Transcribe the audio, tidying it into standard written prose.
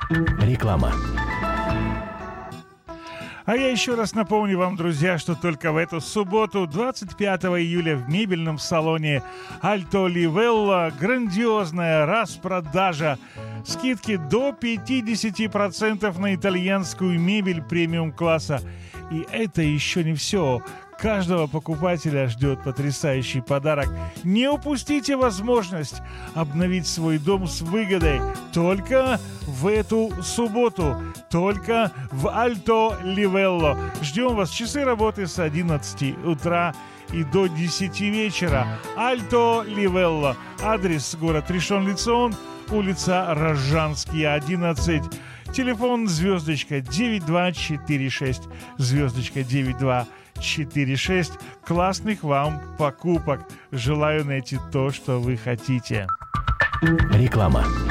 Реклама. А я еще раз напомню вам, друзья, что только в эту субботу, 25 июля, в мебельном салоне Альто Ливелла грандиозная распродажа. Скидки до 50% на итальянскую мебель премиум-класса. И это еще не все. Каждого покупателя ждет потрясающий подарок. Не упустите возможность обновить свой дом с выгодой только в эту субботу, только в Альто Ливелло. Ждем вас. Часы работы с 11 утра и до 10 вечера. Альто Ливелло. Адрес: город Ришон-ле-Цион, улица Рожанский, 11. Телефон звездочка 9246, звездочка 9246. Классных вам покупок. Желаю найти то, что вы хотите. Реклама.